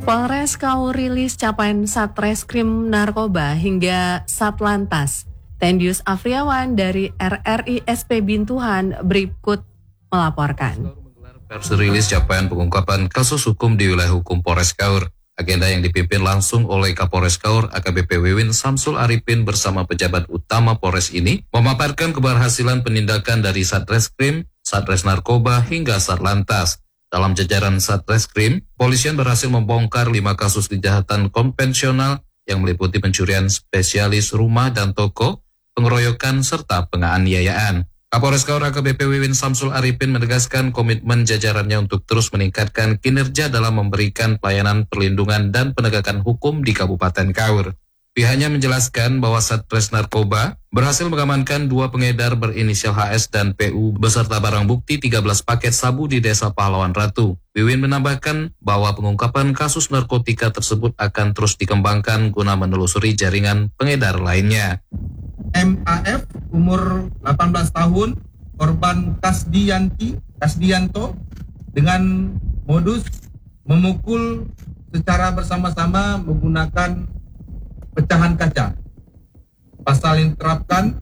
Polres Kaur rilis capaian Satreskrim Narkoba hingga Satlantas. Tendius Afriawan dari RRI SP Bintuhan berikut melaporkan. Pers rilis capaian pengungkapan kasus hukum di wilayah hukum Polres Kaur. Agenda yang dipimpin langsung oleh Kapolres Kaur AKBP Wiwin Samsul Arifin bersama pejabat utama Polres ini memaparkan keberhasilan penindakan dari Satreskrim, Satres Narkoba hingga Satlantas. Dalam jajaran Satreskrim, polisian berhasil membongkar 5 kasus kejahatan konvensional yang meliputi pencurian spesialis rumah dan toko, pengeroyokan serta penganiayaan. Kapolres Kaur AKBP Wiwin Samsul Arifin menegaskan komitmen jajarannya untuk terus meningkatkan kinerja dalam memberikan pelayanan perlindungan dan penegakan hukum di Kabupaten Kaur. Pihaknya menjelaskan bahwa Satres Narkoba berhasil mengamankan 2 pengedar berinisial HS dan PU beserta barang bukti 13 paket sabu di Desa Pahlawan Ratu. Wiwin menambahkan bahwa pengungkapan kasus narkotika tersebut akan terus dikembangkan guna menelusuri jaringan pengedar lainnya. MAF umur 18 tahun, korban Kasdianto dengan modus memukul secara bersama-sama menggunakan pecahan kaca. Pasal yang diterapkan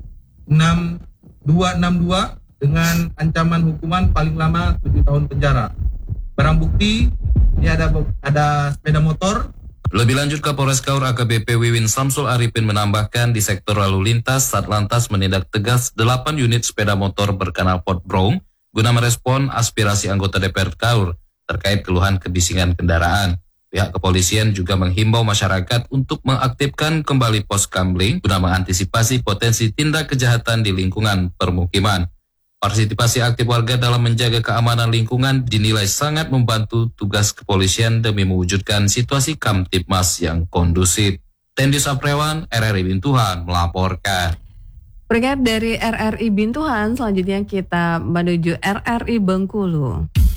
6262 dengan ancaman hukuman paling lama 7 tahun penjara. Barang bukti ini ada sepeda motor. Lebih lanjut, Kapolres Kaur AKBP Wiwin Samsul Arifin menambahkan di sektor lalu lintas Satlantas menindak tegas 8 unit sepeda motor berkanal pot brong guna merespon aspirasi anggota DPR Kaur terkait keluhan kebisingan kendaraan. Pihak kepolisian juga menghimbau masyarakat untuk mengaktifkan kembali pos kamling guna mengantisipasi potensi tindak kejahatan di lingkungan permukiman. Partisipasi aktif warga dalam menjaga keamanan lingkungan dinilai sangat membantu tugas kepolisian demi mewujudkan situasi Kamtibmas yang kondusif. Tendius Afriawan, RRI Bintuhan melaporkan. Berkat dari RRI Bintuhan, selanjutnya kita menuju RRI Bengkulu.